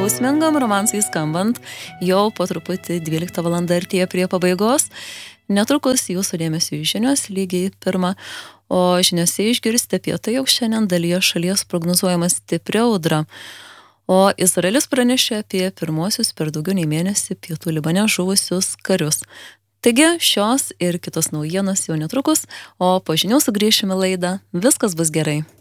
skausmingam romansui skambant, jau po truputį 12 valanda artėja prie pabaigos. Netrukus jūsų dėmesio žinios lygiai 1, o žiniose išgirsite apie tai, jog šiandien dalyje šalies prognozuojama stipri audra. O Izraelis pranešė apie pirmosius per daugiau nei mėnesį pietų Libane žuvusius karius. Taigi šios ir kitos naujienos jau netrukus, o po žinių sugrįšime laidą. Viskas bus gerai.